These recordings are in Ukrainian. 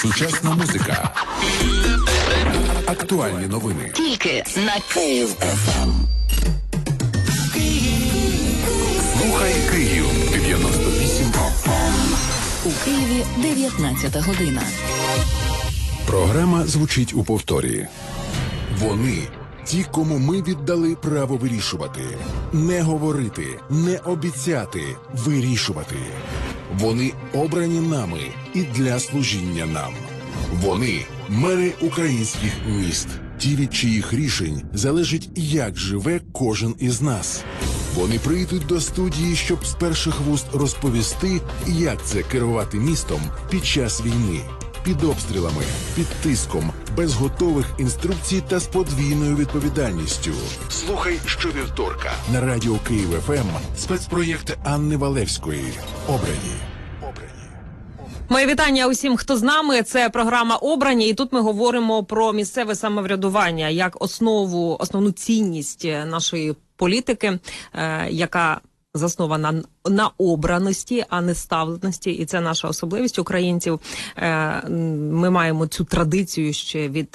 Сучасна музика. Актуальні новини. Тільки на Київ ФМ. Слухай Київ 98 FM. У Києві 19 година. Програма звучить у повторі. Вони – ті, кому ми віддали право вирішувати. Не говорити, не обіцяти, вирішувати. Вони обрані нами і для служіння нам. Вони – мери українських міст. Ті, від чиїх рішень залежить, як живе кожен із нас. Вони прийдуть до студії, щоб з перших вуст розповісти, як це керувати містом під час війни. Під обстрілами, під тиском, без готових інструкцій та з подвійною відповідальністю. Слухай щовівторка на радіо Київ ФМ спецпроєкт Анни Валевської «Обрані». Моє вітання усім, хто з нами. Це програма «Обрані», і тут ми говоримо про місцеве самоврядування як основну цінність нашої політики, яка заснована на обраності, а не ставленості. І це наша особливість українців. Ми маємо цю традицію ще від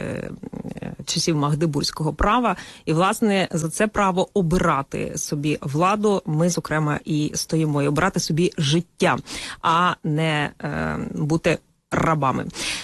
часів Магдебурзького права. І, власне, за це право обирати собі владу ми, зокрема, і стоїмо. І обирати собі життя, а не бути рабами.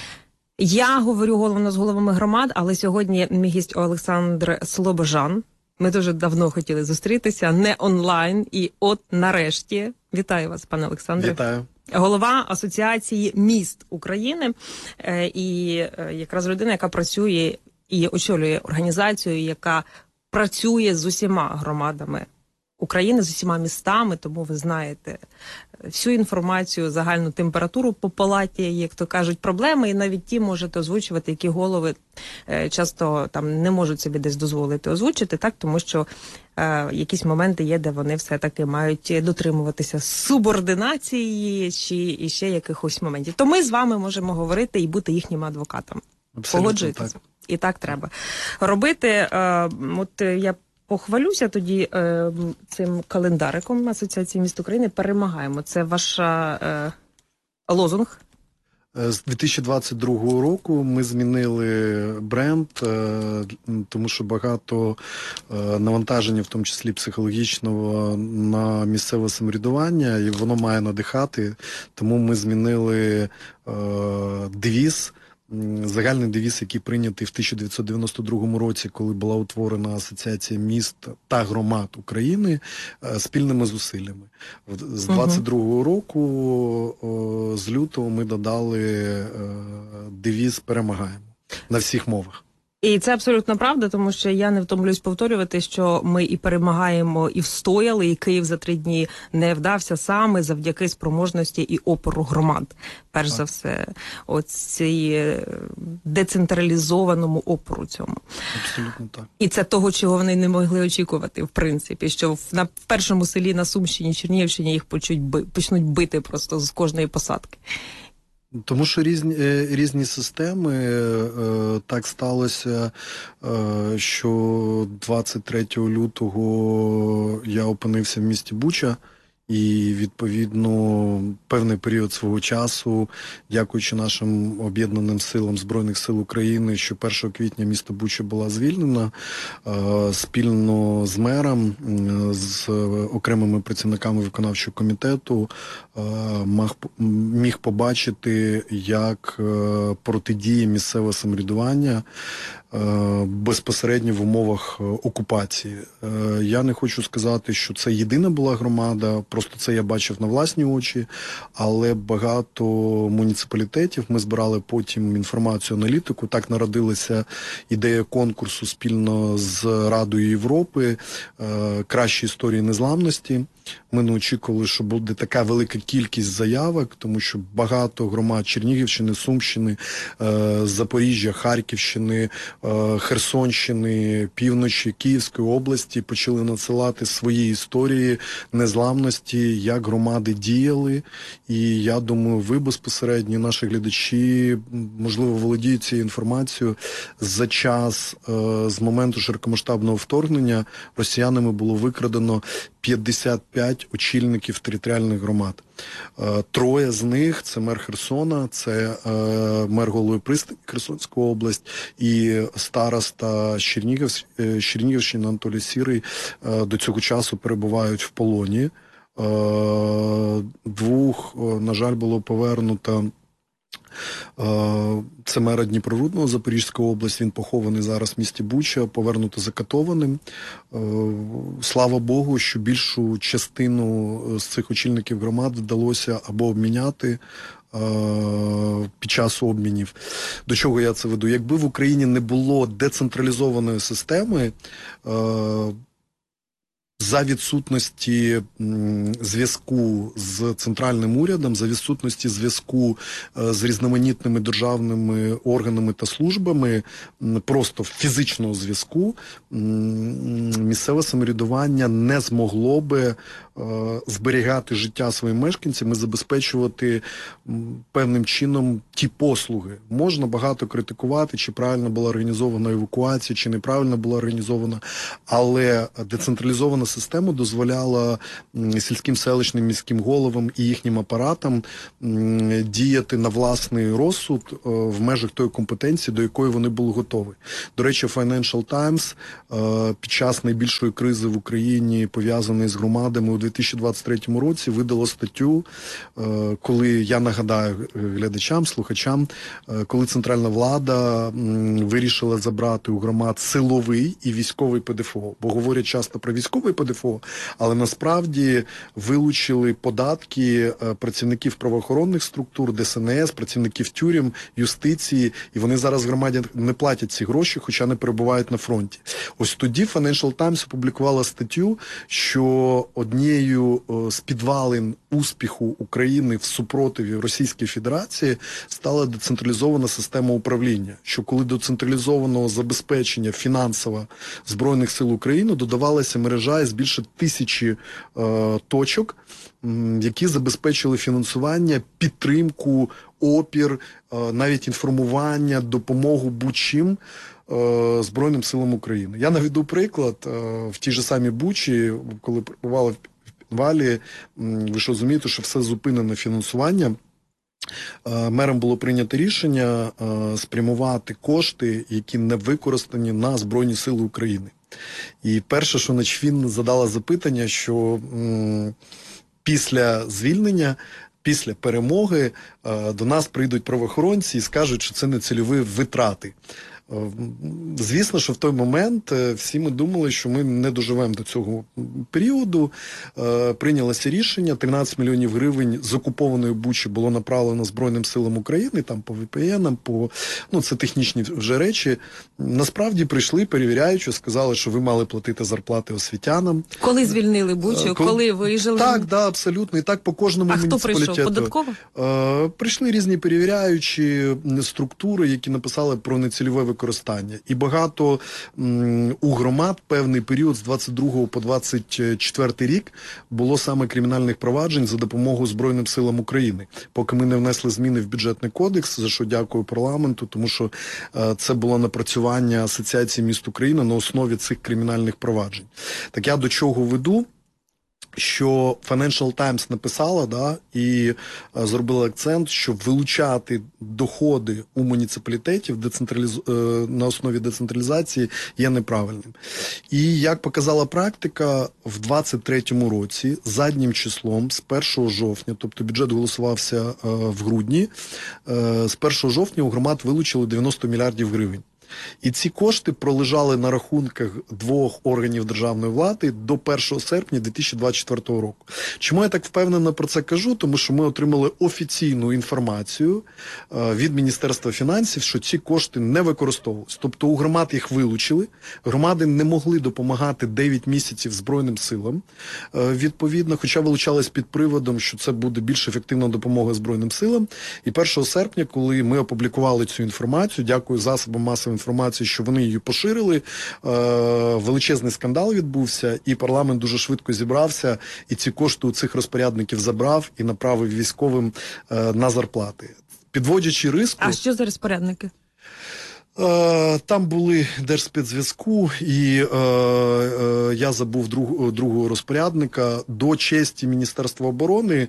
Я говорю головно з головами громад, але сьогодні мій гість Олександр Слобожан. Ми дуже давно хотіли зустрітися, не онлайн, і от нарешті. Вітаю вас, пане Олександре. Вітаю. Голова Асоціації міст України і якраз людина, яка працює і очолює організацію, яка працює з усіма громадами України, з усіма містами, тому ви знаєте всю інформацію, загальну температуру по палаті, як то кажуть, проблеми, і навіть ті можете озвучувати, які голови часто там не можуть собі десь дозволити озвучити, так, тому що якісь моменти є, де вони все-таки мають дотримуватися субординації чи ще якихось моментів. То ми з вами можемо говорити і бути їхніми адвокатами. Погоджуєтеся? І так треба робити. От я похвалюся тоді цим календариком Асоціації міст України «Перемагаємо». Це ваш лозунг? З 2022 року ми змінили бренд, тому що багато навантаження, в тому числі психологічного, на місцеве самоврядування, і воно має надихати. Тому ми змінили девіз. Загальний девіз, який прийнятий в 1992 році, коли була утворена Асоціація міст та громад України спільними зусиллями. З 22-го року, з лютого, ми додали девіз «Перемагаємо» на всіх мовах. І це абсолютно правда, тому що я не втомлюсь повторювати, що ми і перемагаємо, і встояли, і Київ за 3 дні не вдався саме завдяки спроможності і опору громад. Перш за все, оцій децентралізованому опору цьому. Абсолютно так. І це того, чого вони не могли очікувати, в принципі, що в першому селі на Сумщині, Чернігівщині їх почнуть бити просто з кожної посадки. Тому що різні системи. Так сталося, що 23 лютого я опинився в місті Буча, і, відповідно, певний період свого часу, дякуючи нашим об'єднаним силам Збройних сил України, що 1 квітня місто Буча була звільнена, спільно з мером, з окремими працівниками виконавчого комітету, міг побачити, як протидіє місцеве самоврядування безпосередньо в умовах окупації. Я не хочу сказати, що це єдина була громада, просто це я бачив на власні очі, але багато муніципалітетів, ми збирали потім інформацію, аналітику, так народилася ідея конкурсу спільно з Радою Європи «Кращі історії незламності». Ми не очікували, що буде така велика кількість заявок, тому що багато громад Чернігівщини, Сумщини, Запоріжжя, Харківщини, Херсонщини, півночі Київської області почали надсилати свої історії незламності, як громади діяли. І я думаю, ви безпосередньо, наші глядачі, можливо, володіють цією інформацією. За час, з моменту широкомасштабного вторгнення, росіянами було викрадено 55 очільників територіальних громад. 3 з них – це мер Херсона, це мер Голої Пристань, Херсонська область, і староста Чернігівщини Анатолій Сірий до цього часу перебувають в полоні. 2, на жаль, було повернуто. Це мера Дніпрорудного, Запорізька область, він похований зараз в місті Буча, повернуто закатованим. Слава Богу, що більшу частину з цих очільників громад вдалося або обміняти під час обмінів. До чого я це веду? Якби в Україні не було децентралізованої системи, за відсутності зв'язку з центральним урядом, за відсутності зв'язку з різноманітними державними органами та службами, просто фізичного зв'язку, місцеве самоврядування не змогло би зберігати життя своїм мешканцям і забезпечувати певним чином ті послуги. Можна багато критикувати, чи правильно була організована евакуація, чи неправильно була організована, але децентралізована система дозволяла сільським, селищним, міським головам і їхнім апаратам діяти на власний розсуд в межах тої компетенції, до якої вони були готові. До речі, Financial Times під час найбільшої кризи в Україні, пов'язаної з громадами, у 2023 році видало статтю, коли, я нагадаю глядачам, слухачам, коли центральна влада вирішила забрати у громад силовий і військовий ПДФО. Бо говорять часто про військовий ПДФО, але насправді вилучили податки працівників правоохоронних структур, ДСНС, працівників тюрем, юстиції, і вони зараз в громаді не платять ці гроші, хоча не перебувають на фронті. Ось тоді Financial Times опублікувала статтю, що однією з підвалин успіху України в супротиві Російської Федерації стала децентралізована система управління, що коли до централізованого забезпечення фінансово Збройних сил України додавалася мережа із більше 1000 точок, які забезпечили фінансування, підтримку, опір, навіть інформування, допомогу будь-чим Збройним силам України. Я наведу приклад. В тій же самій Бучі, коли перебували в підвалі, ви ж розумієте, що все зупинене фінансування. Мером було прийнято рішення спрямувати кошти, які не використані на Збройні сили України. І перше, що Начфін задала запитання, що після звільнення, після перемоги до нас прийдуть правоохоронці і скажуть, що це не цільові витрати. Звісно, що в той момент всі ми думали, що ми не доживемо до цього періоду. Прийнялося рішення, 13 мільйонів гривень з окупованої Бучі було направлено Збройним силам України, там по VPN, це технічні вже речі. Насправді прийшли, перевіряючи, сказали, що ви мали платити зарплати освітянам. Коли звільнили Бучу, коли виїжджали? Так, да, абсолютно. І так по кожному муніципалітету. А хто прийшов? Податково? Прийшли різні перевіряючі структури, які написали про нецільове використання. І багато у громад певний період з 22 по 24 рік було саме кримінальних проваджень за допомогою Збройним силам України. Поки ми не внесли зміни в бюджетний кодекс, за що дякую парламенту, тому що це було напрацювання Асоціації міст України на основі цих кримінальних проваджень. Так я до чого веду? Що Financial Times написала, і зробила акцент, що вилучати доходи у муніципалітетів на основі децентралізації є неправильним. І як показала практика, в 2023 році заднім числом з 1 жовтня, тобто бюджет голосувався в грудні, з 1 жовтня у громад вилучили 90 мільярдів гривень. І ці кошти пролежали на рахунках 2 органів державної влади до 1 серпня 2024 року. Чому я так впевнено про це кажу? Тому що ми отримали офіційну інформацію від Міністерства фінансів, що ці кошти не використовувалися. Тобто у громад їх вилучили, громади не могли допомагати 9 місяців Збройним силам, відповідно, хоча вилучались під приводом, що це буде більш ефективна допомога Збройним силам. І 1 серпня, коли ми опублікували цю інформацію, дякую засобам масової інформації, що вони її поширили, величезний скандал відбувся, і парламент дуже швидко зібрався, і ці кошти у цих розпорядників забрав і направив військовим на зарплати. Підводячи риску... А що за розпорядники? Там були Держспецзв'язку і я забув другого розпорядника. До честі Міністерства оборони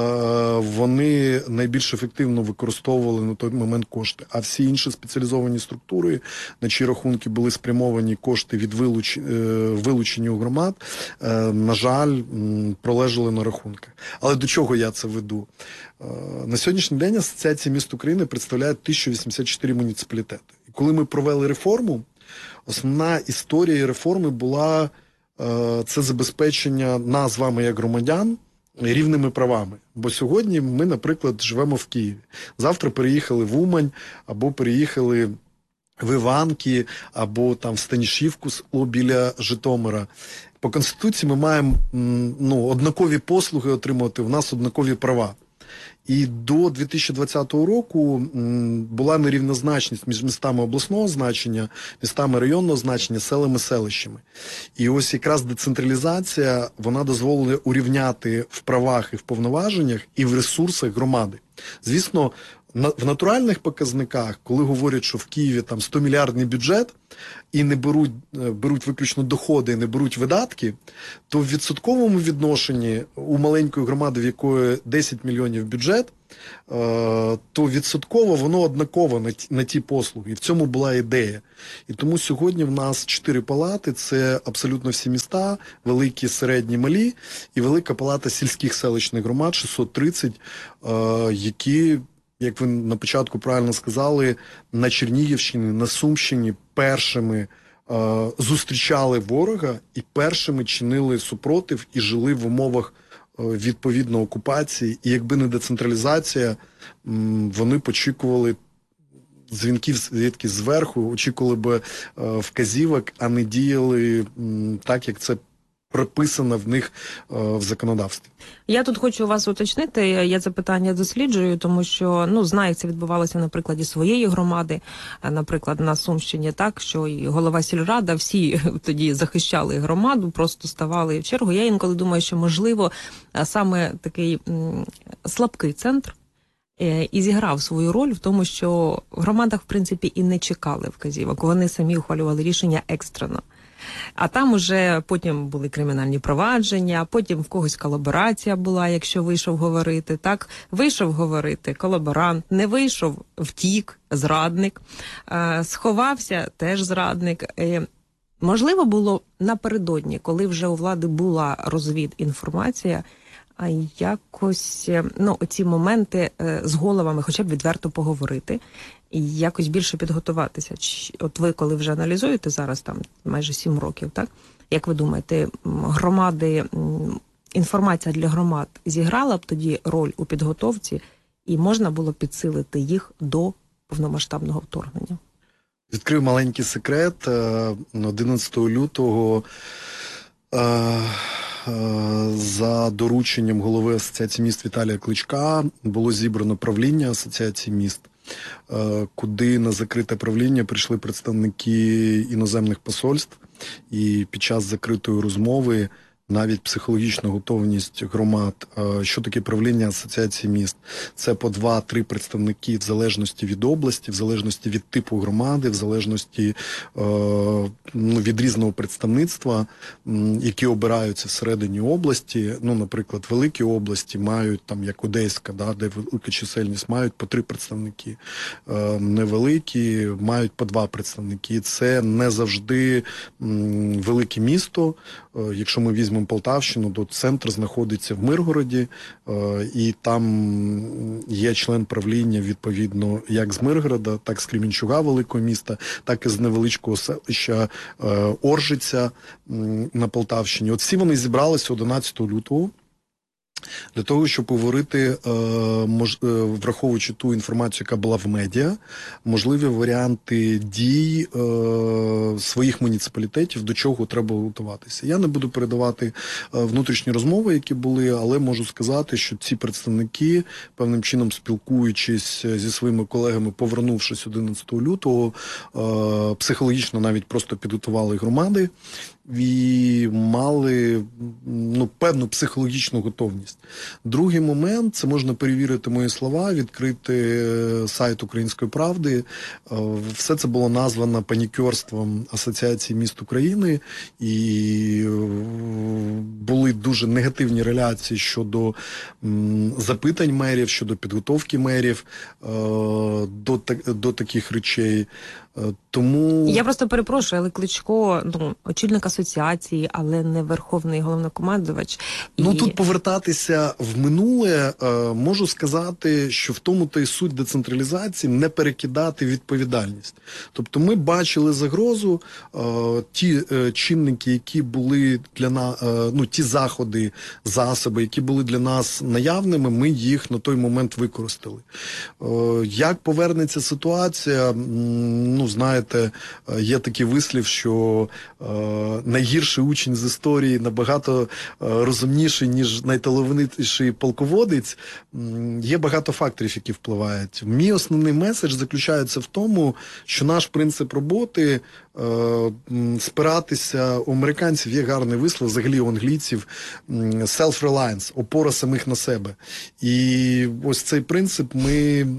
вони найбільш ефективно використовували на той момент кошти. А всі інші спеціалізовані структури, на чиї рахунки були спрямовані кошти від вилучення у громад, на жаль, пролежали на рахунках. Але до чого я це веду? На сьогоднішній день Асоціація міст України представляє 1084 муніципалітети. І коли ми провели реформу, основна історія реформи була це забезпечення нас з вами як громадян рівними правами. Бо сьогодні ми, наприклад, живемо в Києві. Завтра переїхали в Умань або переїхали в Іванки, або там в Станішівку біля Житомира. По Конституції ми маємо однакові послуги отримувати, в нас однакові права. І до 2020 року була нерівнозначність між містами обласного значення, містами районного значення, селами, селищами. І ось якраз децентралізація, вона дозволила урівняти в правах і в повноваженнях, і в ресурсах громади. Звісно, в натуральних показниках, коли говорять, що в Києві там 100-мільярдний бюджет і не беруть виключно доходи і не беруть видатки, то в відсотковому відношенні у маленької громади, в якої 10 мільйонів бюджет, то відсотково воно однаково на ті послуги. І в цьому була ідея. І тому сьогодні в нас 4 палати, це абсолютно всі міста, великі, середні, малі, і велика палата сільських селищних громад, 630, які, як ви на початку правильно сказали, на Чернігівщині, на Сумщині першими зустрічали ворога і першими чинили супротив і жили в умовах відповідно окупації. І якби не децентралізація, вони очікували дзвінків звідки зверху, очікували би вказівок, а не діяли так, як це прописано в них в законодавстві. Я тут хочу вас уточнити, я це питання досліджую, тому що, знаю, як це відбувалося на прикладі своєї громади, наприклад, на Сумщині, так, що і голова сільрада, всі тоді захищали громаду, просто ставали в чергу. Я інколи думаю, що, можливо, саме такий слабкий центр і зіграв свою роль в тому, що в громадах, в принципі, і не чекали вказівок, вони самі ухвалювали рішення екстрено. А там уже потім були кримінальні провадження, потім в когось колаборація була, якщо вийшов говорити, так? Вийшов говорити колаборант, не вийшов, втік, зрадник, сховався, теж зрадник. Можливо, було напередодні, коли вже у влади була розвідінформація, а якось, оці моменти з головами хоча б відверто поговорити і якось більше підготуватися. От ви, коли вже аналізуєте зараз, там майже 7 років, так? Як ви думаєте, громади, інформація для громад зіграла б тоді роль у підготовці і можна було підсилити їх до повномасштабного вторгнення? Відкрив маленький секрет. 11 лютого за дорученням голови Асоціації міст Віталія Кличка було зібрано правління Асоціації міст, куди на закрите правління прийшли представники іноземних посольств, і під час закритої розмови навіть психологічна готовність громад. Що таке правління Асоціації міст? Це по 2-3 представники в залежності від області, в залежності від типу громади, в залежності від різного представництва, які обираються всередині області. Наприклад, великі області мають, там як Одеська, де велика чисельність, мають по 3 представники. Невеликі мають по 2 представники. Це не завжди велике місто. Якщо ми візьмемо Полтавщину, то центр знаходиться в Миргороді, і там є член правління, відповідно, як з Миргорода, так з Кременчуга, великого міста, так і з невеличкого селища Оржиця на Полтавщині. От всі вони зібралися 11 лютого для того, щоб говорити, враховуючи ту інформацію, яка була в медіа, можливі варіанти дій своїх муніципалітетів, до чого треба готуватися. Я не буду передавати внутрішні розмови, які були, але можу сказати, що ці представники, певним чином спілкуючись зі своїми колегами, повернувшись 11 лютого, психологічно навіть просто підготували громади і мали певну психологічну готовність. Другий момент, це можна перевірити мої слова, відкрити сайт «Української правди». Все це було названо панікерством Асоціації міст України, і були дуже негативні реляції щодо запитань мерів, щодо підготовки мерів до таких речей. Тому... Я просто перепрошую, але Кличко, очільник асоціації, але не верховний головнокомандувач. Тут повертатися в минуле, можу сказати, що в тому та й суть децентралізації не перекидати відповідальність. Тобто ми бачили загрозу, ті чинники, які були для нас, ті заходи, засоби, які були для нас наявними, ми їх на той момент використали. Як повернеться ситуація, знаєте, є такий вислів, що найгірший учень з історії набагато розумніший, ніж найталановитіший полководець. Є багато факторів, які впливають. Мій основний меседж заключається в тому, що наш принцип роботи спиратися, у американців є гарний вислів, взагалі у англійців, self-reliance, опора самих на себе. І ось цей принцип ми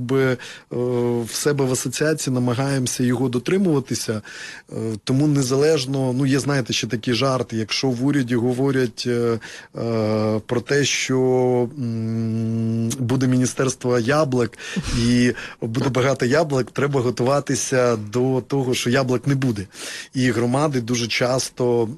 в себе в асоціації намагаємося його дотримуватися, тому незалежно, є, знаєте, ще такий жарт, якщо в уряді говорять про те, що буде міністерство яблук і буде багато яблук, треба готуватися до того, що яблук не буде. І громади дуже часто,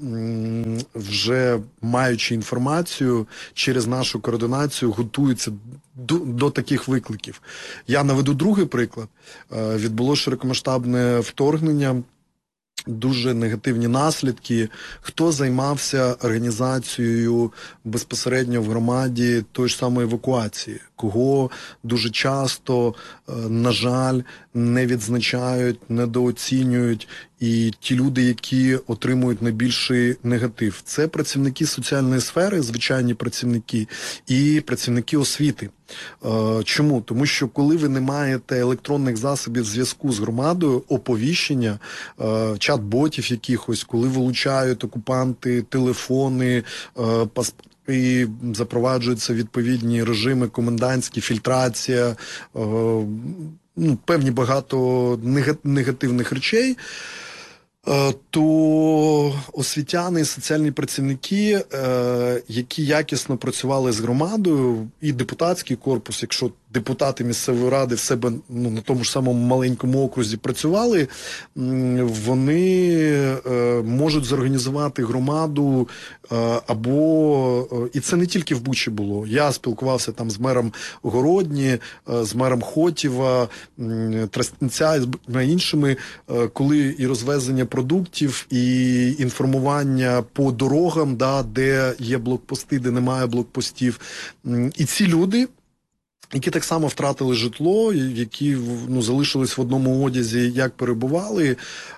вже маючи інформацію, через нашу координацію готуються до таких викликів. Я наведу другий приклад. Відбулося широкомасштабне вторгнення, дуже негативні наслідки. Хто займався організацією безпосередньо в громаді тої ж самої евакуації? Кого дуже часто, на жаль, не відзначають, недооцінюють. І ті люди, які отримують найбільший негатив, це працівники соціальної сфери, звичайні працівники, і працівники освіти. Чому? Тому що коли ви не маєте електронних засобів зв'язку з громадою, оповіщення, чат-ботів якихось, коли вилучають окупанти телефони, і запроваджуються відповідні режими комендантські, фільтрація, певні багато негативних речей, то освітяни і соціальні працівники, які якісно працювали з громадою, і депутатський корпус, якщо депутати місцевої ради в себе на тому ж самому маленькому окрузі працювали, вони можуть зорганізувати громаду або... І це не тільки в Бучі було. Я спілкувався там з мером Городні, з мером Хотєва, Тростянця і з іншими, коли і розвезення продуктів, і інформування по дорогам, де є блокпости, де немає блокпостів. І ці люди, які так само втратили житло, які залишились в одному одязі, як перебували,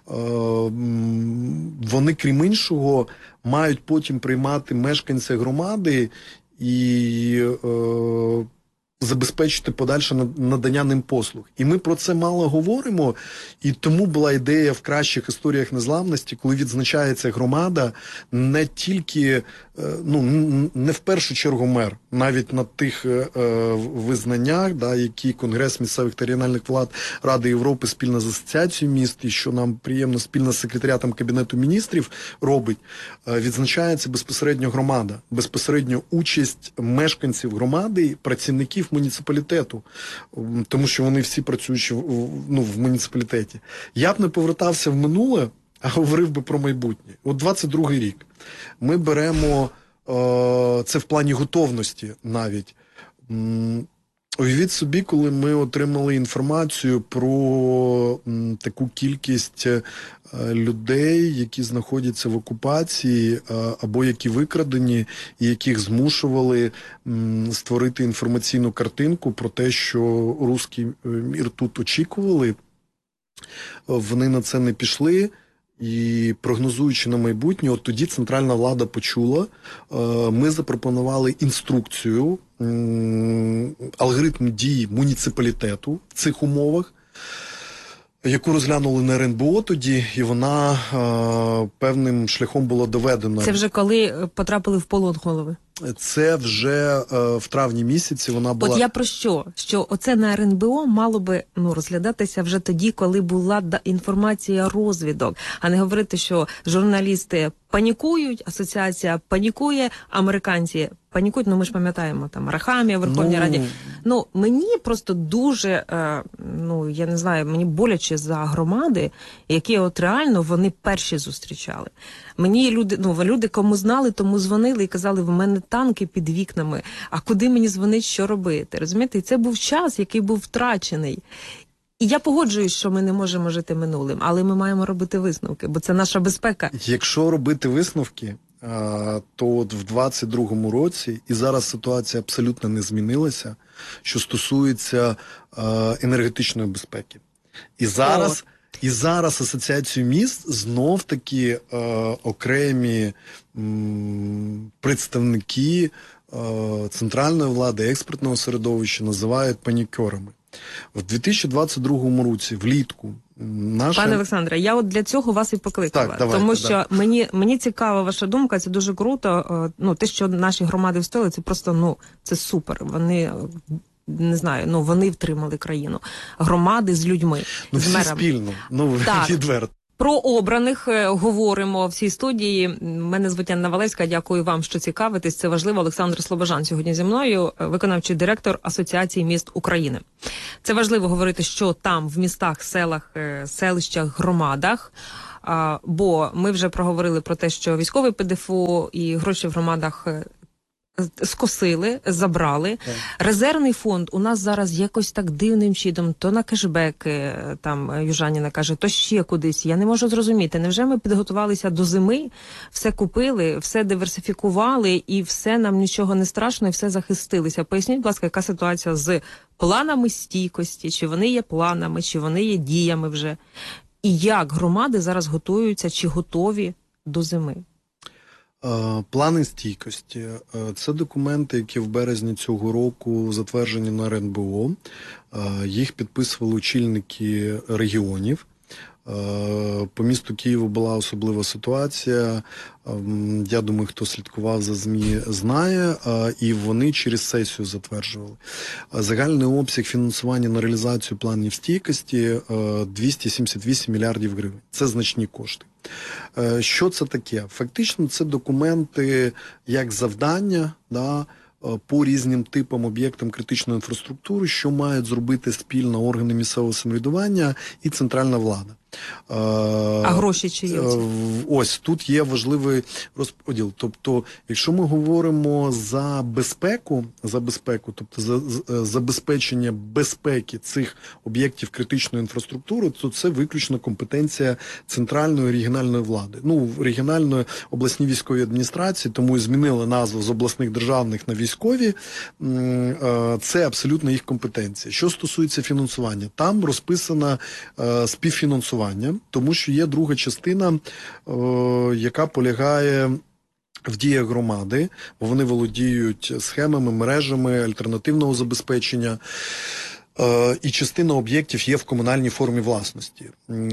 вони, крім іншого, мають потім приймати мешканця громади і забезпечити подальше надання ним послуг. І ми про це мало говоримо, і тому була ідея в кращих історіях незламності, коли відзначається громада, не тільки, не в першу чергу мер, навіть на тих визнаннях, які Конгрес місцевих та регіональних влад Ради Європи спільно з Асоціацією міст, і що нам приємно спільно з секретаріатом Кабінету міністрів робить, відзначається безпосередньо громада, безпосередньо участь мешканців громади, працівників муніципалітету, тому що вони всі працюючи в муніципалітеті. Я б не повертався в минуле, а говорив би про майбутнє. От 22-й рік. Ми беремо, це в плані готовності навіть. Уявіть собі, коли ми отримали інформацію про таку кількість людей, які знаходяться в окупації або які викрадені, і яких змушували створити інформаційну картинку про те, що руський мір тут очікували, вони на це не пішли. І прогнозуючи на майбутнє, от тоді центральна влада почула, ми запропонували інструкцію, алгоритм дії муніципалітету в цих умовах. яку розглянули на РНБО тоді, і вона певним шляхом була доведена. Це вже коли потрапили в полон голови? Це вже в травні місяці вона була... От я про що? Що оце на РНБО мало би розглядатися вже тоді, коли була інформація розвідок, а не говорити, що журналісти панікують, асоціація панікує, американці панікують. Ми ж пам'ятаємо, там Арахамія в Верховній Раді. Мені просто дуже, я не знаю, мені боляче за громади, які от реально вони перші зустрічали. Мені люди, кому знали, тому дзвонили і казали, в мене танки під вікнами, а куди мені дзвонить, що робити? Розумієте? І це був час, який був втрачений. І я погоджуюсь, що ми не можемо жити минулим, але ми маємо робити висновки, бо це наша безпека. Якщо робити висновки, то от в 22-му році, і зараз ситуація абсолютно не змінилася, що стосується енергетичної безпеки. І зараз Асоціацію міст знов-таки окремі представники центральної влади, експертного середовища називають панікерами. В 2022 році, влітку, Пане Олександре, я от для цього вас і покликала. Так, давайте, тому що мені цікава ваша думка, це дуже круто. Те, що наші громади встояли, це просто, це супер. Вони... Не знаю, вони втримали країну. Громади з людьми, з мерами. Всі спільно, відверто. Про обраних говоримо в цій студії. Мене звуть Анна Валевська, дякую вам, що цікавитесь. Це важливо. Олександр Слобожан сьогодні зі мною, виконавчий директор Асоціації міст України. Це важливо говорити, що там в містах, селах, селищах, громадах. Бо ми вже проговорили про те, що військовий ПДФО і гроші в громадах скосили, забрали. Резервний фонд у нас зараз якось так дивним чином, то на кешбеки, там Южаніна каже, то ще кудись. Я не можу зрозуміти, невже ми підготувалися до зими, все купили, все диверсифікували і все нам нічого не страшно і все захистилися. Поясніть, будь ласка, яка ситуація з планами стійкості, чи вони є планами, чи вони є діями вже? І як громади зараз готуються, чи готові до зими? Плани стійкості – це документи, які в березні цього року затверджені на РНБО. Їх підписували очільники регіонів. По місту Києву була особлива ситуація. Я думаю, хто слідкував за ЗМІ, знає. І вони через сесію затверджували. Загальний обсяг фінансування на реалізацію планів стійкості – 278 мільярдів гривень. Це значні кошти. Що це таке? Фактично це документи як завдання, по різним типам об'єктам критичної інфраструктури, що мають зробити спільно органи місцевого самоврядування і центральна влада. А гроші чи є? Ось, тут є важливий розподіл. Тобто, якщо ми говоримо за безпеку, тобто за забезпечення безпеки цих об'єктів критичної інфраструктури, то це виключно компетенція центральної і регіональної влади. Регіональної обласні військові адміністрації, тому і змінили назву з обласних державних на військові. Це абсолютно їх компетенція. Що стосується фінансування, там розписано співфінансування. Тому що є друга частина, яка полягає в діях громади, бо вони володіють схемами, мережами альтернативного забезпечення. І частина об'єктів є в комунальній формі власності.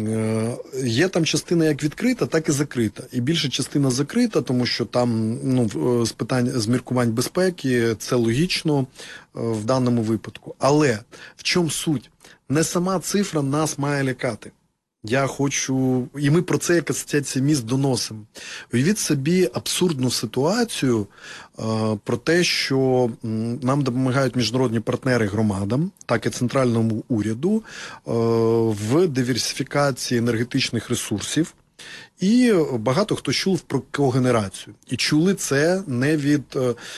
Є там частина як відкрита, так і закрита. І більша частина закрита, тому що там з міркувань безпеки це логічно в даному випадку. Але в чому суть? Не сама цифра нас має лякати. Я хочу, і ми про це як Асоціація міст доносимо. Уявіть собі абсурдну ситуацію про те, що нам допомагають міжнародні партнери громадам, так і центральному уряду, в диверсифікації енергетичних ресурсів. І багато хто чув про когенерацію. І чули це не від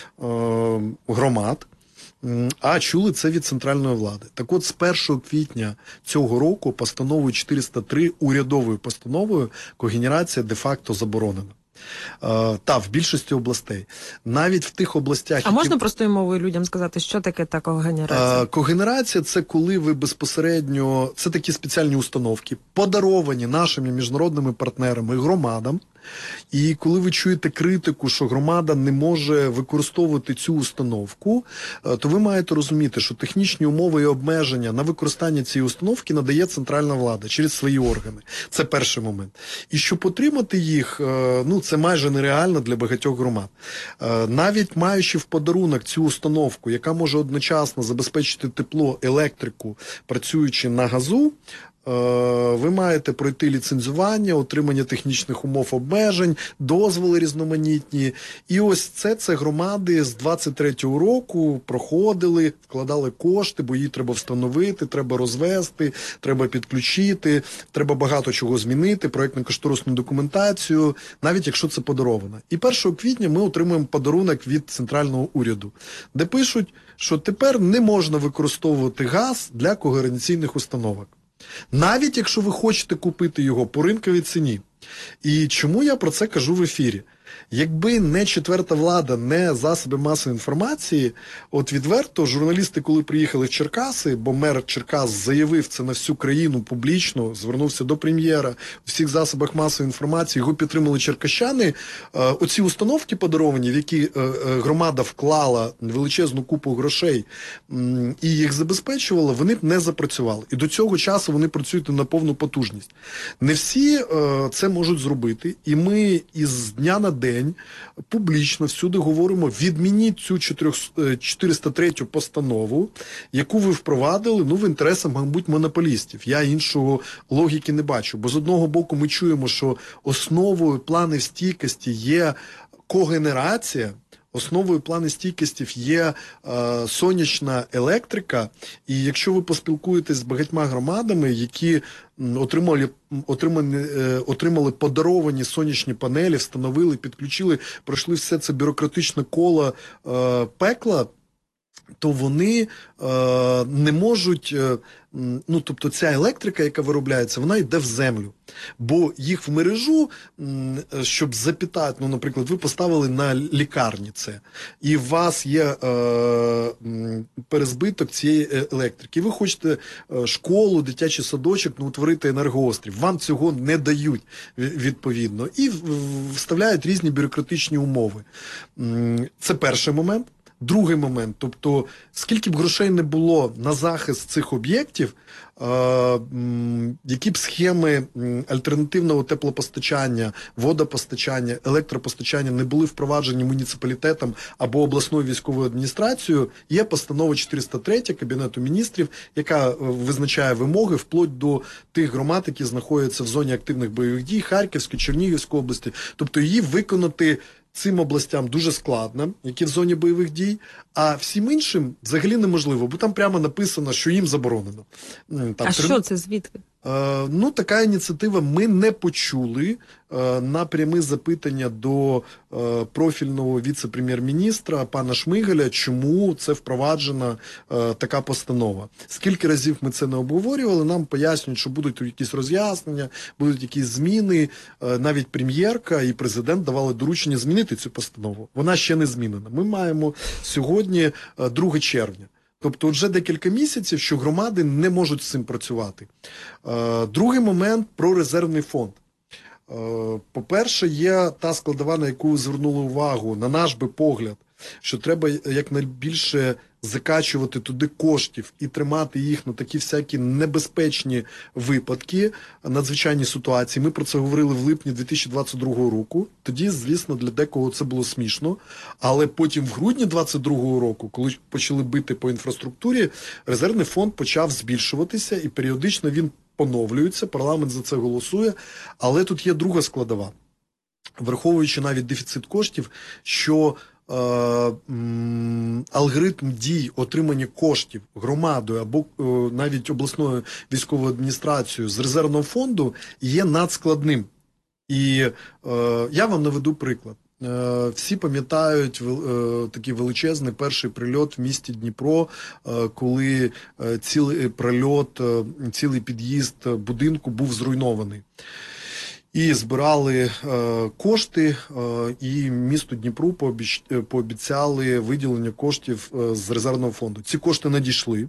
громад, а чули це від центральної влади. Так от, з 1 квітня цього року постановою 403, урядовою постановою, когенерація де-факто заборонена. В більшості областей. Навіть в тих областях... А можна простою мовою людям сказати, що таке та когенерація? Когенерація – це коли ви безпосередньо... Це такі спеціальні установки, подаровані нашими міжнародними партнерами, громадам, І коли ви чуєте критику, що громада не може використовувати цю установку, то ви маєте розуміти, що технічні умови і обмеження на використання цієї установки надає центральна влада через свої органи. Це перший момент. І щоб отримати їх, це майже нереально для багатьох громад. Навіть маючи в подарунок цю установку, яка може одночасно забезпечити тепло, електрику, працюючи на газу, ви маєте пройти ліцензування, отримання технічних умов обмежень, дозволи різноманітні. І ось це громади з 23-го року проходили, вкладали кошти, бо її треба встановити, треба розвести, треба підключити, треба багато чого змінити, проєктно-кошторисну документацію, навіть якщо це подаровано. І 1 квітня ми отримуємо подарунок від центрального уряду, де пишуть, що тепер не можна використовувати газ для когенераційних установок. Навіть якщо ви хочете купити його по ринковій ціні. І чому я про це кажу в ефірі? Якби не четверта влада, не засоби масової інформації, от відверто журналісти, коли приїхали в Черкаси, бо мер Черкас заявив це на всю країну публічно, звернувся до прем'єра, у всіх засобах масової інформації, його підтримали черкащани, оці установки подаровані, в які громада вклала величезну купу грошей і їх забезпечувала, вони б не запрацювали. І до цього часу вони працюють на повну потужність. Не всі це можуть зробити, і ми із дня на день публічно всюди говоримо, відмініть цю 403 постанову, яку ви впровадили, в інтересах, мабуть, монополістів. Я іншого логіки не бачу. Бо з одного боку ми чуємо, що основою планів стійкості є когенерація, основою плану стійкості є сонячна електрика, і якщо ви поспілкуєтесь з багатьма громадами, які отримали подаровані сонячні панелі, встановили, підключили, пройшли все це бюрократичне коло пекла, то вони не можуть, тобто ця електрика, яка виробляється, вона йде в землю. Бо їх в мережу, щоб запитати, наприклад, ви поставили на лікарні це, і у вас є перезбиток цієї електрики. Ви хочете школу, дитячий садочок, утворити енергоострів. Вам цього не дають, відповідно. І вставляють різні бюрократичні умови. Це перший момент. Другий момент, тобто, скільки б грошей не було на захист цих об'єктів, які б схеми альтернативного теплопостачання, водопостачання, електропостачання не були впроваджені муніципалітетом або обласною військовою адміністрацією, є постанова 403 Кабінету міністрів, яка визначає вимоги вплоть до тих громад, які знаходяться в зоні активних бойових дій, Харківської, Чернігівської області. Тобто її виконати цим областям дуже складно, які в зоні бойових дій, а всім іншим взагалі неможливо, бо там прямо написано, що їм заборонено. Що це, звідки? Така ініціатива ми не почули на пряме запитання до профільного віце-прем'єр-міністра пана Шмигаля, чому це впроваджена така постанова. Скільки разів ми це не обговорювали, нам пояснюють, що будуть якісь роз'яснення, будуть якісь зміни. Навіть прем'єрка і президент давали доручення змінити цю постанову. Вона ще не змінена. Ми маємо сьогодні 2 червня. Тобто вже декілька місяців, що громади не можуть з цим працювати. Другий момент про резервний фонд. По-перше, є та складова, на яку ви звернули увагу, на наш би погляд, що треба якнайбільше закачувати туди коштів і тримати їх на такі всякі небезпечні випадки, надзвичайні ситуації. Ми про це говорили в липні 2022 року. Тоді, звісно, для декого це було смішно. Але потім в грудні 2022 року, коли почали бити по інфраструктурі, резервний фонд почав збільшуватися і періодично він поновлюється, парламент за це голосує. Але тут є друга складова. Враховуючи навіть дефіцит коштів, що алгоритм дій отримання коштів громадою або навіть обласною військовою адміністрацією з резервного фонду є надскладним. І я вам наведу приклад. Всі пам'ятають такий величезний перший прильот в місті Дніпро, коли цілий прильот, цілий під'їзд будинку був зруйнований. І збирали кошти, і місту Дніпру пообіцяли виділення коштів з резервного фонду. Ці кошти надійшли,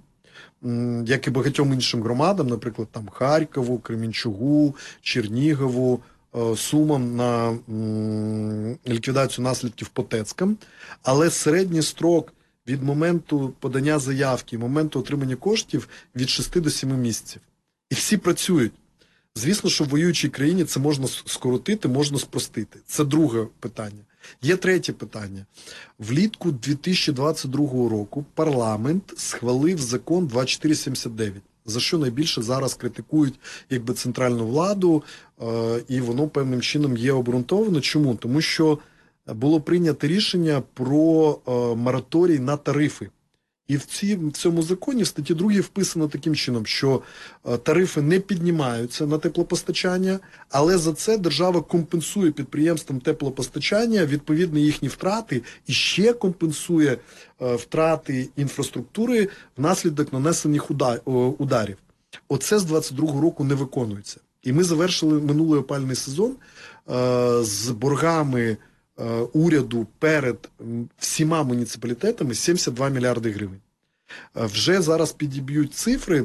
як і багатьом іншим громадам, наприклад, там Харкову, Кременчугу, Чернігову, сумам на ліквідацію наслідків по ТЕЦкам, але середній строк від моменту подання заявки, моменту отримання коштів від 6 до 7 місяців. І всі працюють. Звісно, що в воюючій країні це можна скоротити, можна спростити. Це друге питання. Є третє питання. Влітку 2022 року парламент схвалив закон 2479, за що найбільше зараз критикують якби центральну владу, і воно певним чином є обґрунтовано. Чому? Тому що було прийнято рішення про мораторій на тарифи. І в цьому законі в статті 2 вписано таким чином, що тарифи не піднімаються на теплопостачання, але за це держава компенсує підприємствам теплопостачання відповідно їхні втрати і ще компенсує втрати інфраструктури внаслідок нанесених ударів. Оце з 22-го року не виконується. І ми завершили минулий опалювальний сезон з боргами уряду перед всіма муніципалітетами 72 мільярди гривень. Вже зараз підіб'ють цифри,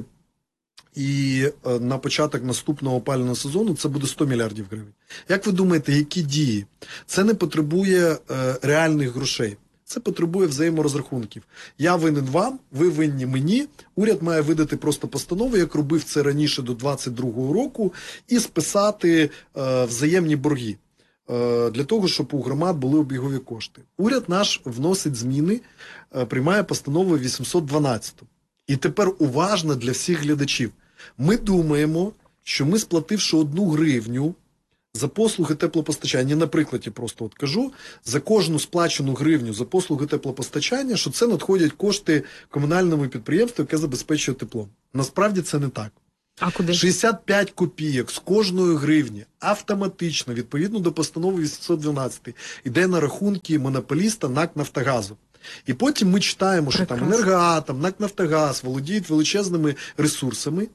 і на початок наступного опалювального сезону це буде 100 мільярдів гривень. Як ви думаєте, які дії? Це не потребує реальних грошей. Це потребує взаєморозрахунків. Я винен вам, ви винні мені. Уряд має видати просто постанову, як робив це раніше до 22-го року, і списати взаємні борги. Для того, щоб у громад були обігові кошти. Уряд наш вносить зміни, приймає постанову 812. І тепер уважно для всіх глядачів. Ми думаємо, що ми, сплативши 1 гривню за послуги теплопостачання, на прикладі просто от кажу, за кожну сплачену гривню за послуги теплопостачання, що це надходять кошти комунальному підприємству, яке забезпечує теплом. Насправді це не так. А куди? 65 копійок з кожної гривні автоматично, відповідно до постанови 812, йде на рахунки монополіста НАК «Нафтогазу». І потім ми читаємо, що там Енергоатом, НАК «Нафтогаз» володіють величезними ресурсами.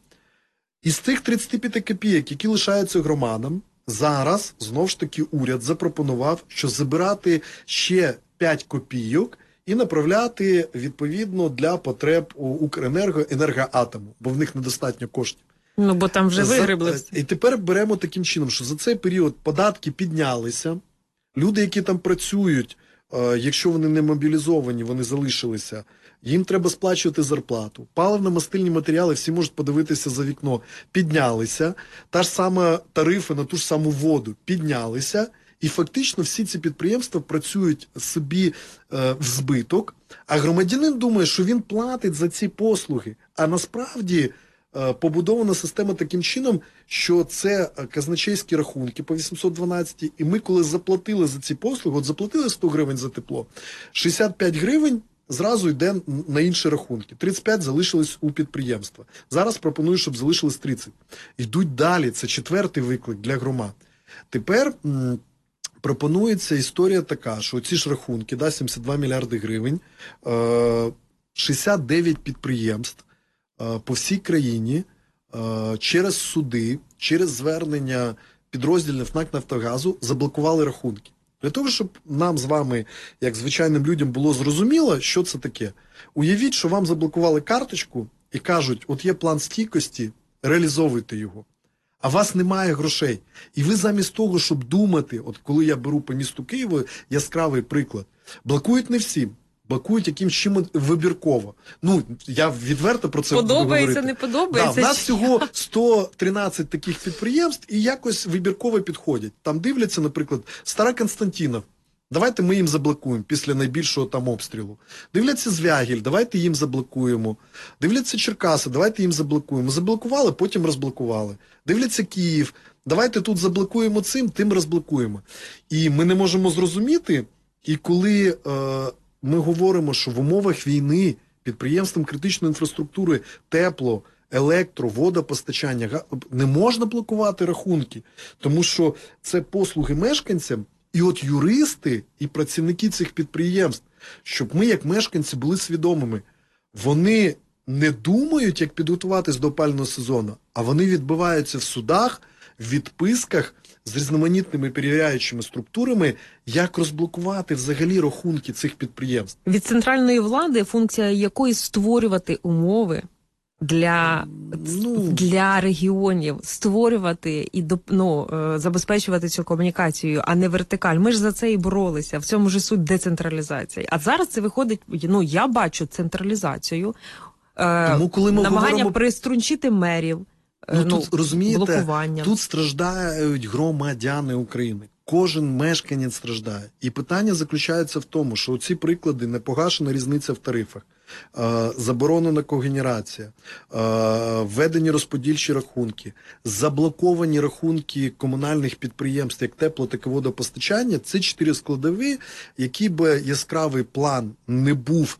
І з тих 35 копійок, які лишаються громадам, зараз, знову ж таки, уряд запропонував, що забирати ще 5 копійок і направляти, відповідно, для потреб Укренерго, Енергоатому, бо в них недостатньо коштів. Ну, бо там вже вигребли. І тепер беремо таким чином, що за цей період податки піднялися, люди, які там працюють, якщо вони не мобілізовані, вони залишилися, їм треба сплачувати зарплату. Паливно-мастильні матеріали, всі можуть подивитися за вікно, піднялися. Та ж сама тарифи на ту ж саму воду піднялися. І фактично всі ці підприємства працюють собі в збиток, а громадянин думає, що він платить за ці послуги. А насправді побудована система таким чином, що це казначейські рахунки по 812, і ми коли заплатили за ці послуги, от заплатили 100 гривень за тепло, 65 гривень зразу йде на інші рахунки. 35 залишились у підприємства. Зараз пропоную, щоб залишилось 30. Йдуть далі, це 4-й виклик для громад. Тепер пропонується історія така, що ці ж рахунки, 72 мільярди гривень, 69 підприємств по всій країні через суди, через звернення підрозділів НАК «Нафтогазу» заблокували рахунки. Для того, щоб нам з вами, як звичайним людям, було зрозуміло, що це таке. Уявіть, що вам заблокували карточку і кажуть, от є план стійкості, реалізовуйте його. А у вас немає грошей. І ви замість того, щоб думати, от коли я беру по місту Києву яскравий приклад, блокують не всім. Блокують якимсь чим вибірково. Ну, я відверто про це буду говорити. Подобається, не подобається? Да, в нас всього 113 таких підприємств і якось вибірково підходять. Там дивляться, наприклад, Стара Константинов. Давайте ми їм заблокуємо після найбільшого там обстрілу. Дивляться Звягіль, давайте їм заблокуємо. Дивляться Черкаси, давайте їм заблокуємо. Заблокували, потім розблокували. Дивляться Київ, давайте тут заблокуємо цим, тим розблокуємо. І ми не можемо зрозуміти, і коли ми говоримо, що в умовах війни підприємствам критичної інфраструктури тепло, електро, водопостачання не можна блокувати рахунки, тому що це послуги мешканцям. І от юристи і працівники цих підприємств, щоб ми, як мешканці, були свідомими, вони не думають, як підготуватись до опалювального сезону, а вони відбиваються в судах, в відписках з різноманітними перевіряючими структурами, як розблокувати взагалі рахунки цих підприємств. Від центральної влади, функція якої створювати умови для регіонів створювати і забезпечувати цю комунікацію, а не вертикаль. Ми ж за це і боролися. В цьому ж суть децентралізації. А зараз це виходить, я бачу централізацію, тому, коли ми намагання приструнчити мерів, тут, розумієте, блокування. Тут страждають громадяни України. Кожен мешканець страждає. І питання заключається в тому, що ці приклади, непогашена різниця в тарифах, заборонена когенерація, введені розподільчі рахунки, заблоковані рахунки комунальних підприємств, як тепло, так і водопостачання, це 4 складові, які би яскравий план не був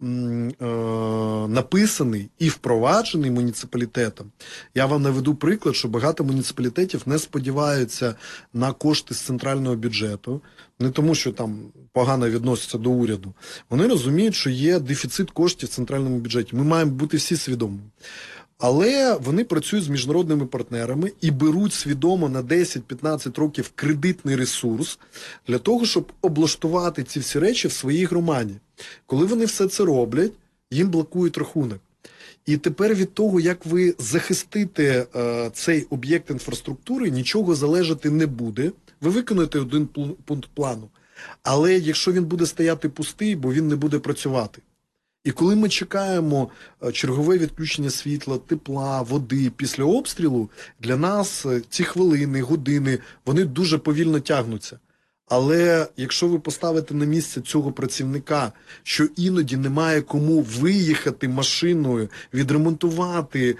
написаний і впроваджений муніципалітетом. Я вам наведу приклад, що багато муніципалітетів не сподіваються на кошти з центрального бюджету, не тому, що там погано відносяться до уряду. Вони розуміють, що є дефіцит коштів в центральному бюджеті. Ми маємо бути всі свідомі. Але вони працюють з міжнародними партнерами і беруть свідомо на 10-15 років кредитний ресурс для того, щоб облаштувати ці всі речі в своїй громаді. Коли вони все це роблять, їм блокують рахунок. І тепер від того, як ви захистите цей об'єкт інфраструктури, нічого залежати не буде. Ви виконуєте один пункт плану. Але якщо він буде стояти пустий, бо він не буде працювати. І коли ми чекаємо чергове відключення світла, тепла, води після обстрілу, для нас ці хвилини, години, вони дуже повільно тягнуться. Але якщо ви поставите на місце цього працівника, що іноді немає кому виїхати машиною, відремонтувати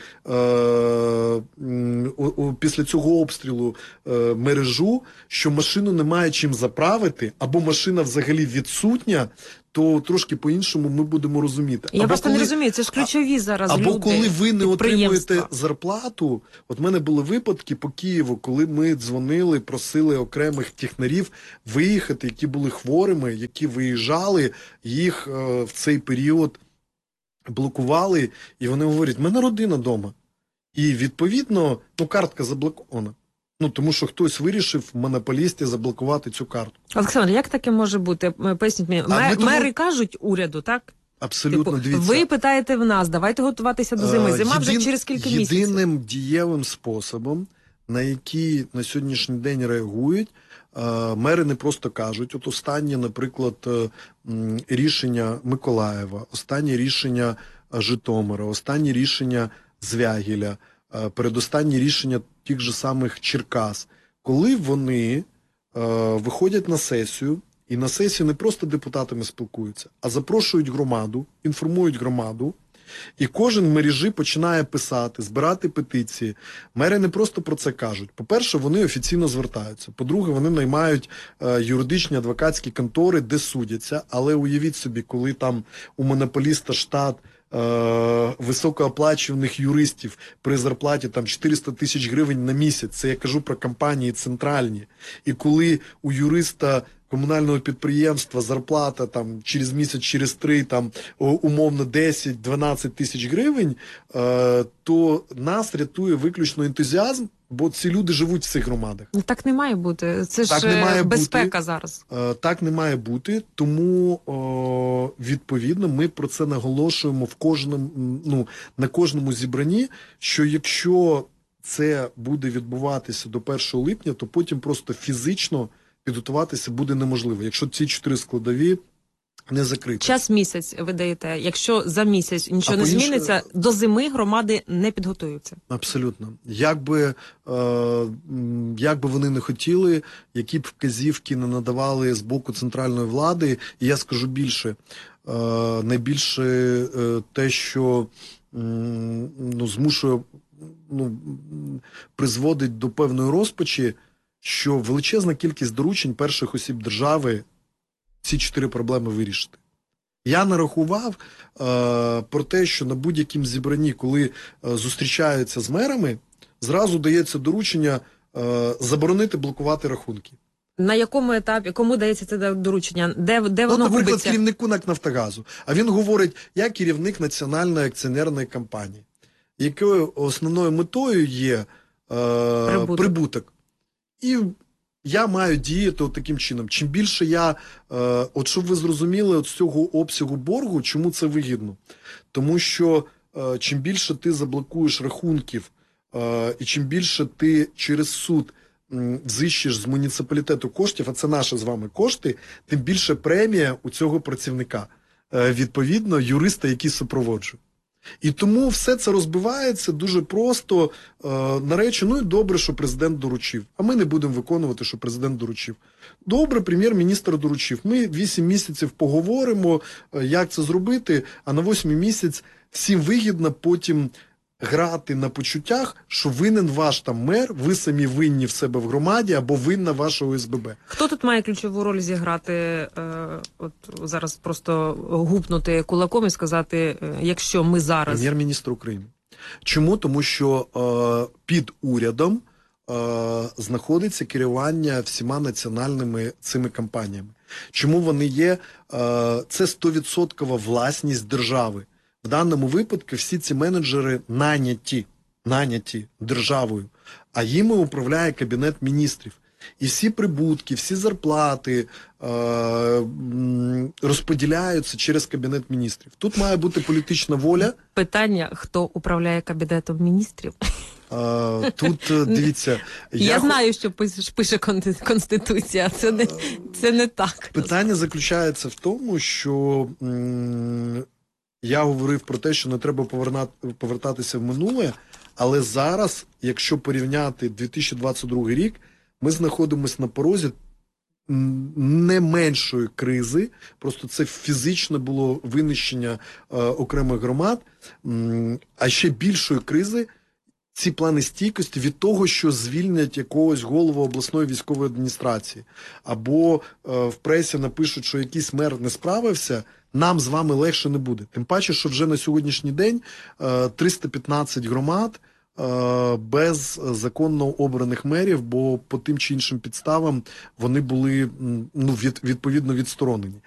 після цього обстрілу мережу, що машину немає чим заправити, або машина взагалі відсутня, то трошки по-іншому ми будемо розуміти. Я просто не розумію, це ж ключові зараз люди. Або коли ви не отримуєте зарплату, от в мене були випадки по Києву, коли ми дзвонили, просили окремих технарів виїхати, які були хворими, які виїжджали, їх в цей період блокували, і вони говорять, в мене родина вдома. І відповідно, картка заблокована. Тому що хтось вирішив в монополісті заблокувати цю карту. Олександр, як таке може бути? Поясніть мені. Мери кажуть уряду, так? Абсолютно, дивіться. Ви питаєте в нас, давайте готуватися до зими. Зима вже через кілька місяців. Єдиним дієвим способом, на який на сьогоднішній день реагують, мери не просто кажуть. От останнє, наприклад, рішення Миколаєва, останнє рішення Житомира, останнє рішення Звягіля, передостаннє рішення тих же самих Черкас, коли вони виходять на сесію, і на сесії не просто депутатами спілкуються, а запрошують громаду, інформують громаду, і кожен в мережі починає писати, збирати петиції. Мери не просто про це кажуть. По-перше, вони офіційно звертаються. По-друге, вони наймають юридичні адвокатські контори, де судяться. Але уявіть собі, коли там у монополіста штат високооплачуваних юристів при зарплаті 400 тисяч гривень на місяць, це я кажу про компанії центральні, і коли у юриста комунального підприємства зарплата через місяць, через 3, умовно 10-12 тисяч гривень, то нас рятує виключно ентузіазм, бо ці люди живуть в цих громадах. Так не має бути. Це ж безпека зараз. Так не має бути, тому відповідно ми про це наголошуємо на кожному зібранні, що якщо це буде відбуватися до 1 липня, то потім просто фізично підготуватися буде неможливо, якщо ці 4 складові не закриті. Час місяць ви даєте. Якщо за місяць нічого не зміниться, до зими громади не підготуються. Абсолютно. Як би вони не хотіли, які б вказівки не надавали з боку центральної влади, і я скажу більше, найбільше те, що змушує, призводить до певної розпачі, що величезна кількість доручень перших осіб держави ці 4 проблеми вирішити. Я нарахував про те, що на будь-якому зібранні, коли зустрічаються з мерами, зразу дається доручення заборонити блокувати рахунки. На якому етапі, кому дається це доручення? Де воно губиться? Наприклад, керівнику НАК «Нафтогазу». А він говорить, я керівник національної акціонерної компанії, якою основною метою є прибуток. І я маю діяти таким чином. Чим більше я, щоб ви зрозуміли, з цього обсягу боргу, чому це вигідно? Тому що чим більше ти заблокуєш рахунків, і чим більше ти через суд взищиш з муніципалітету коштів, а це наші з вами кошти, тим більше премія у цього працівника, відповідно, юриста, який супроводжує. І тому все це розбивається дуже просто на речі, ну і добре, що президент доручив, а ми не будемо виконувати, що президент доручив. Добре, прем'єр-міністр доручив. Ми 8 місяців поговоримо, як це зробити, а на 8-й місяць всім вигідно потім грати на почуттях, що винен ваш там мер, ви самі винні в себе в громаді або винна ваша ОСББ. Хто тут має ключову роль зіграти, от зараз просто гупнути кулаком і сказати, якщо ми зараз... Прем'єр-міністр України. Чому? Тому що під урядом знаходиться керування всіма національними цими кампаніями. Чому вони є? Це 100% власність держави. В даному випадку всі ці менеджери наняті державою, а їми управляє Кабінет міністрів. І всі прибутки, всі зарплати розподіляються через Кабінет міністрів. Тут має бути політична воля. Питання, хто управляє Кабінетом міністрів? Тут, дивіться... Я знаю, що пише Конституція, це не так. Питання заключається в тому, що... Я говорив про те, що не треба повертатися в минуле, але зараз, якщо порівняти 2022 рік, ми знаходимося на порозі не меншої кризи, просто це фізичне було винищення окремих громад, а ще більшої кризи, ці плани стійкості від того, що звільнять якогось голову обласної військової адміністрації. Або в пресі напишуть, що якийсь мер не справився, нам з вами легше не буде. Тим паче, що вже на сьогоднішній день 315 громад без законно обраних мерів, бо по тим чи іншим підставам вони були відповідно відсторонені.